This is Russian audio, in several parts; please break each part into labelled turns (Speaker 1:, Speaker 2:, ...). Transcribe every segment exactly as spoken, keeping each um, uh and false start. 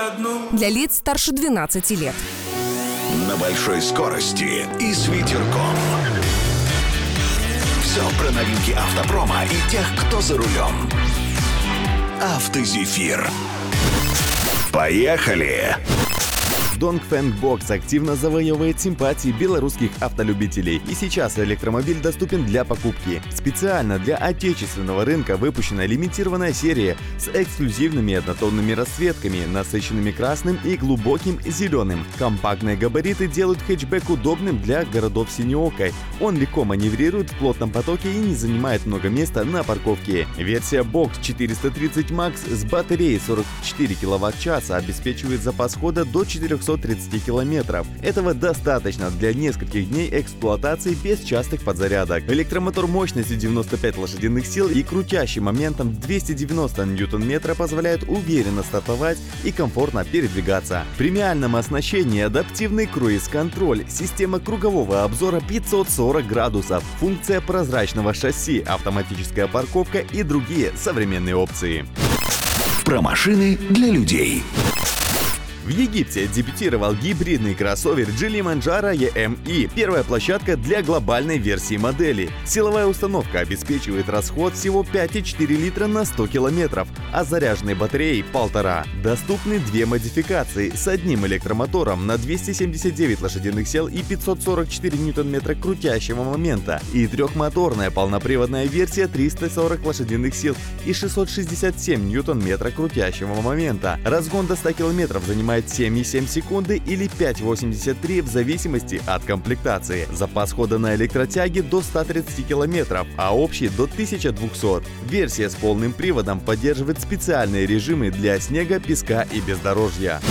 Speaker 1: Для лиц старше двенадцати лет.
Speaker 2: На большой скорости и с ветерком. Все про новинки автопрома и тех, кто за рулем. Автозефир. Поехали!
Speaker 3: Dongfeng Box активно завоевывает симпатии белорусских автолюбителей, и сейчас электромобиль доступен для покупки. Специально для отечественного рынка выпущена лимитированная серия с эксклюзивными однотонными расцветками, насыщенными красным и глубоким зеленым. Компактные габариты делают хэтчбэк удобным для городов синеокой. Он легко маневрирует в плотном потоке и не занимает много места на парковке. Версия Box четыреста тридцать макс с батареей сорок четыре киловатт-часа обеспечивает запас хода до четырехсот тридцати километров. Этого достаточно для нескольких дней эксплуатации без частых подзарядок. Электромотор мощностью девяносто пять лошадиных сил и крутящим моментом двести девяносто ньютон-метров позволяет уверенно стартовать и комфортно передвигаться. В премиальном оснащении адаптивный круиз-контроль, система кругового обзора пятьсот сорок градусов, функция прозрачного шасси, автоматическая парковка и другие современные опции.
Speaker 2: Про машины для людей.
Speaker 3: В Египте дебютировал гибридный кроссовер Geely Manjaro и эм и, первая площадка для глобальной версии модели. Силовая установка обеспечивает расход всего пять и четыре литра на сто километров, а заряженной батареей полтора. Доступны две модификации с одним электромотором на двести семьдесят девять лошадиных сил и пятьсот сорок четыре ньютон-метра крутящего момента, и трехмоторная полноприводная версия триста сорок лошадиных сил и шестьсот шестьдесят семь ньютон-метра крутящего момента. Разгон до ста километров занимает семь и семь секунды или пять и восемьдесят три в зависимости от комплектации. Запас хода на электротяге до ста тридцати километров, а общий до тысячи двухсот. Версия с полным приводом поддерживает специальные режимы для снега, песка и бездорожья.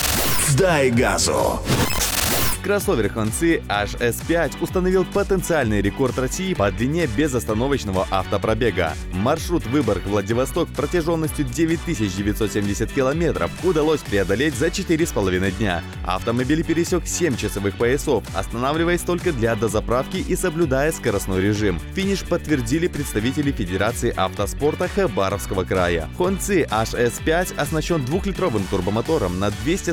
Speaker 2: Дай газу!
Speaker 3: Кроссовер Honsy эйч эс пять установил потенциальный рекорд России по длине безостановочного автопробега. Маршрут Выборг-Владивосток протяженностью девять тысяч девятьсот семьдесят километров удалось преодолеть за четыре с половиной дня. Автомобиль пересек семь часовых поясов, останавливаясь только для дозаправки и соблюдая скоростной режим. Финиш подтвердили представители Федерации автоспорта Хабаровского края. Honsy эйч эс пять оснащен двухлитровым турбомотором на двести